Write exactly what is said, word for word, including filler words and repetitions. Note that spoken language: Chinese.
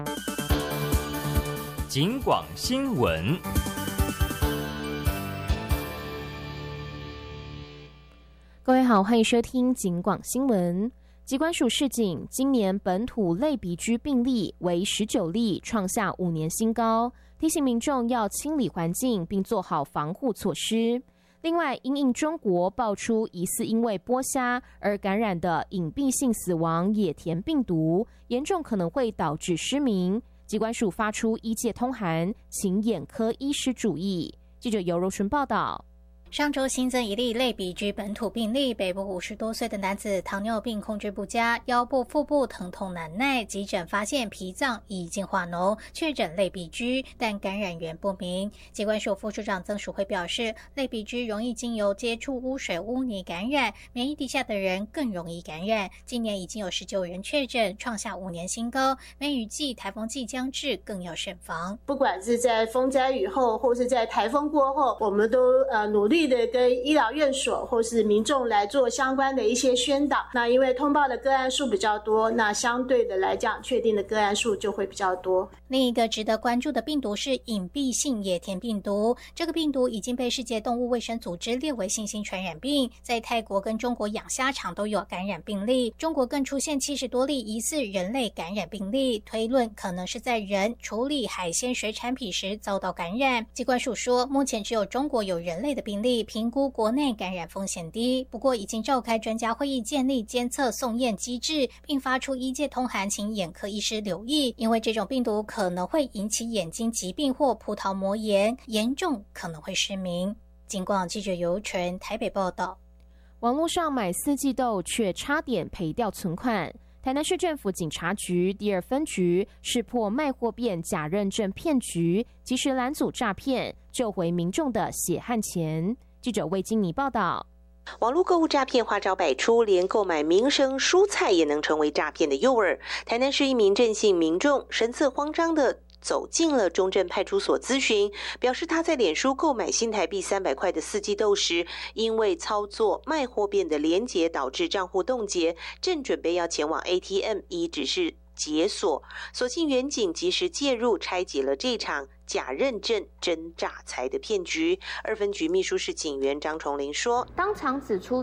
警广新闻。 各位好，欢迎收听警广新闻。疾管署示警，今年本土类鼻疽病例为十九例，创下五年新高，提醒民众要清理环境，并做好防护措施。另外，因应中国爆出疑似因为剥虾而感染的隐蔽性死亡野田病毒，严重可能会导致失明。疾管署发出医界通函，请眼科医师注意。记者尤柔纯报道。 上周新增一例类鼻疽本土病例，北部五十多岁的男子糖尿病控制不佳，腰部、腹部疼痛难耐，急诊发现脾脏已经化脓，确诊类鼻疽，但感染源不明。疾管署副署长曾淑慧表示，类鼻疽容易经由接触污水、污泥感染，免疫低下的人更容易感染。今年已经有十九人确诊，创下五年新高。梅雨季、台风季将至，更要慎防。 不管是在风灾雨后，或是在台风过后，我们都呃努力的跟医疗院所或是民众来做相关的一些宣导。那因为通报的个案数比较多，那相对的来讲，确定的个案数就会比较多。 另一个值得关注的病毒是隐蔽性野田病毒，这个病毒已经被世界动物卫生组织列为新兴传染病，在泰国跟中国养虾场都有感染病例，中国更出现七十多例疑似人类感染病例，推论可能是在人处理海鲜水产品时遭到感染。疾管署说，目前只有中国有人类的病例，评估国内感染风险低，不过已经召开专家会议，建立监测送验机制，并发出医界通函，请眼科医师留意，因为这种病毒可能会引起眼睛疾病或葡萄膜炎，严重可能会失明。警广记者尤纯台北报道。 网络上买四季豆却差点赔掉存款，台南市政府警察局第二分局识破卖货变假认证骗局，及时拦阻诈骗，救回民众的血汗钱。记者魏金妮报道。 网络购物诈骗花招百出，连购买民生蔬菜也能成为诈骗的诱饵。台南市一名郑姓民众神色慌张的走进了中正派出所咨询，表示他在脸书购买新台币三百块的四季豆时，因为操作卖货变的连结导致账户冻结，正准备要前往 A T M 以指示解锁，所幸员警及时介入，拆解了这场假认证真诈财的骗局。二分局秘书室警员张崇林说， 当场指出